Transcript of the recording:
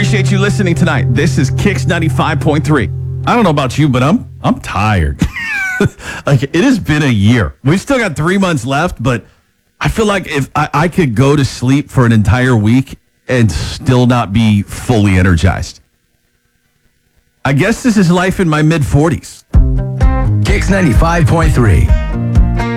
Appreciate you listening tonight. This is Kicks 95.3. I don't know about you, but I'm tired. Like, it has been a year. We've still got 3 months left, but I feel like if I could go to sleep for an entire week and still not be fully energized. I guess this is life in my mid-40s. Kicks 95.3.